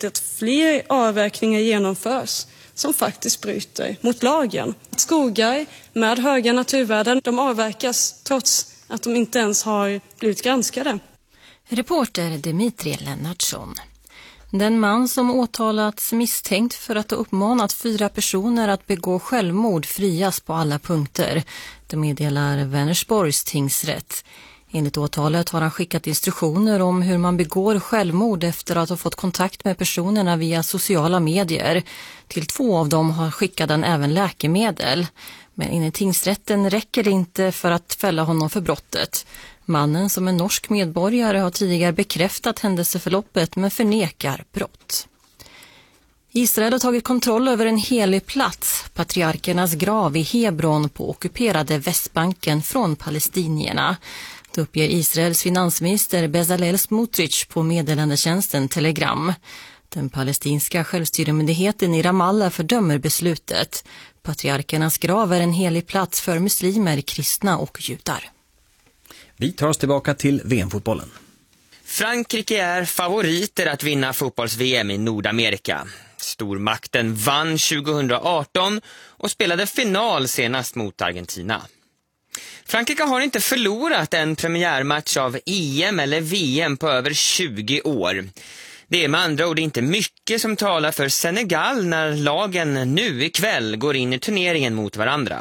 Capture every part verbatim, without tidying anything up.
angeläget att fler avverkningar genomförs som faktiskt bryter mot lagen. Skogar med höga naturvärden, de avverkas trots att de inte ens har blivit granskade. Reporter Dimitri Lennartsson. Den man som åtalats misstänkt för att ha uppmanat fyra personer att begå självmord frias på alla punkter. Det meddelar Vänersborgs tingsrätt. Enligt åtalet har han skickat instruktioner om hur man begår självmord efter att ha fått kontakt med personerna via sociala medier. Till två av dem har skickat han även läkemedel. Men enligt tingsrätten räcker det inte för att fälla honom för brottet. Mannen, som är norsk medborgare, har tidigare bekräftat händelseförloppet men förnekar brott. Israel har tagit kontroll över en helig plats, patriarkernas grav i Hebron på ockuperade Västbanken, från palestinierna. Det uppger Israels finansminister Bezalel Smotrich på meddelandetjänsten Telegram. Den palestinska självstyremyndigheten i Ramallah fördömer beslutet. Patriarkernas grav är en helig plats för muslimer, kristna och judar. Vi tar oss tillbaka till V M-fotbollen. Frankrike är favoriter att vinna fotbolls-V M i Nordamerika. Stormakten vann tjugo arton och spelade final senast mot Argentina. Frankrike har inte förlorat en premiärmatch av E M eller V M på över tjugo år. Det är med andra ord inte mycket som talar för Senegal när lagen nu ikväll går in i turneringen mot varandra.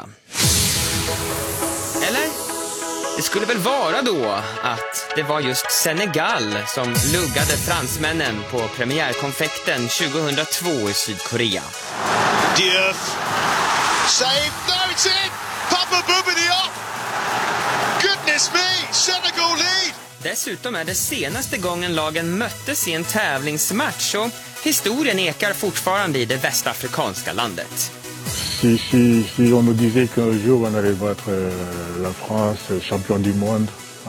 Eller? Det skulle väl vara då att det var just Senegal som luggade fransmännen på premiärkonfekten tjugohundratvå i Sydkorea. Diouf. Save. No, it's in. Papa Bouba Diop. Goodness me. Senegal lead. Dessutom är det senaste gången lagen möttes i en tävlingsmatch, och historien ekar fortfarande i det västafrikanska landet. Si, si, si on nous disait qu'un jour on allait battre la France champion du monde.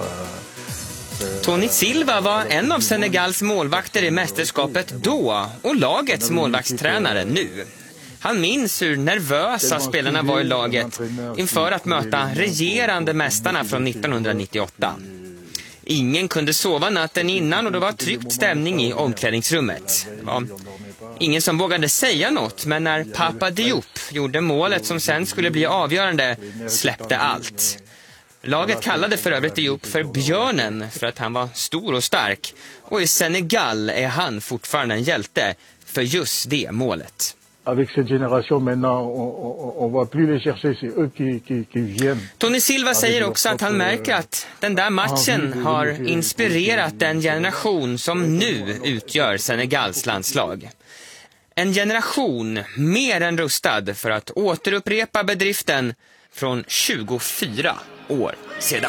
Tony Silva var en av Senegals målvakter i mästerskapet då och lagets målvaktstränare nu. Han minns hur nervösa spelarna var i laget inför att möta regerande mästarna från nittonhundranittioåtta. Ingen kunde sova natten innan och det var tryckt stämning i omklädningsrummet. Det var ingen som vågade säga något, men när Papa Diop gjorde målet som sen skulle bli avgörande släppte allt. Laget kallade för övrigt Diop för björnen för att han var stor och stark, och i Senegal är han fortfarande en hjälte för just det målet. Avec cette génération maintenant on, on, on va plus les chercher, c'est eux qui, qui, qui viennent. Tony Silva säger också att han märker att den där matchen har inspirerat den generation som nu utgör Senegals landslag. En generation mer än rustad för att återupprepa bedriften från tjugofyra år sedan.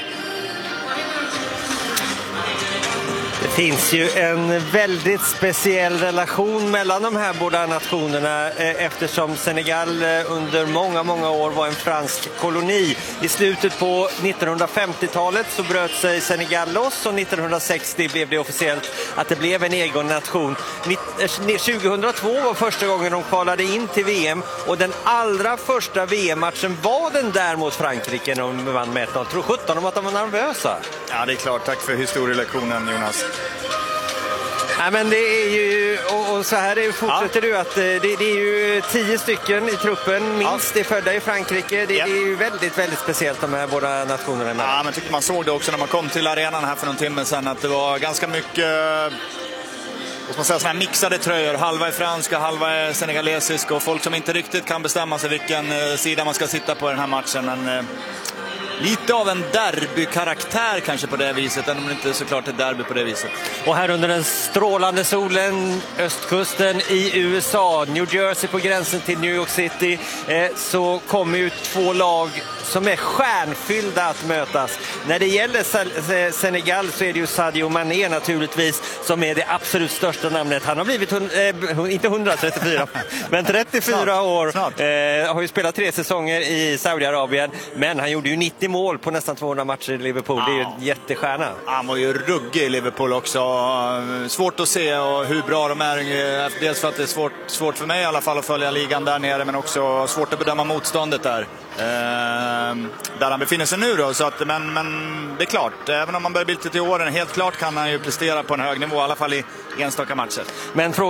Det finns ju en väldigt speciell relation mellan de här båda nationerna eftersom Senegal under många, många år var en fransk koloni. I slutet på nittonhundrafemtiotalet så bröt sig Senegal loss och nittonhundrasextio blev det officiellt att det blev en egen nation. tjugohundratvå var första gången de kvalade in till V M och den allra första V M-matchen var den där mot Frankrike när de vann med ett noll. Tror sjutton om att de var nervösa. Ja, det är klart. Tack för historielektionen, Jonas. Ja, men det är ju, och, och så här fortsätter ja. du att det, det är ju tio stycken i truppen, minst ja. är födda i Frankrike. Det, ja. det är ju väldigt, väldigt speciellt de här båda nationerna. Ja, men tycker man såg det också när man kom till arenan här för någon timme sedan, att det var ganska mycket, vad ska man säga, såna här mixade tröjor. Halva är franska, halva är senegalesiska, och folk som inte riktigt kan bestämma sig vilken sida man ska sitta på i den här matchen. Men lite av en derbykaraktär kanske på det viset, även om det inte är såklart ett derby på det viset. Och här under den strålande solen, östkusten i U S A, New Jersey på gränsen till New York City, eh, så kommer ju två lag som är stjärnfyllda att mötas. När det gäller Senegal så är det ju Sadio Mané naturligtvis som är det absolut största namnet. Han har blivit, eh, inte hundratrettiofyra, men trettiofyra år. Eh, har ju spelat tre säsonger i Saudiarabien, men han gjorde ju nittio mål på nästan tvåhundra matcher i Liverpool. Det är ju en jättestjärna. Han var ju ruggig i Liverpool också. Svårt att se och hur bra de är. Dels för att det är svårt, svårt för mig i alla fall att följa ligan där nere, men också svårt att bedöma motståndet där. Eh, där han befinner sig nu då. Så att, men, men det är klart, även om man börjar bli lite till åren, helt klart kan han ju prestera på en hög nivå, i alla fall i enstaka matcher. Men